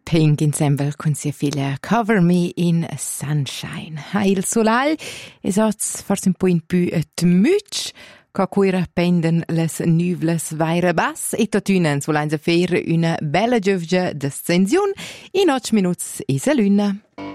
Pink ensemble con sia figlia Cover Me in Sunshine. Il solal es oz forse un po' in più tmütsch, ca cuira penden les nuvles vaira bass e totünen solain a fer una bella giovgia descensiun in 8 minuts is a luna.